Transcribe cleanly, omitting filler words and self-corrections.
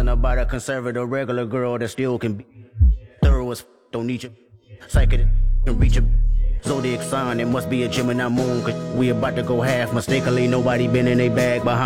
Something about a conservative regular girl that still can be thorough as don't need you. Psychic can reach a zodiac sign. It must be a Gemini moon. Cause we about to go half mistakenly. Nobody been in a bag behind.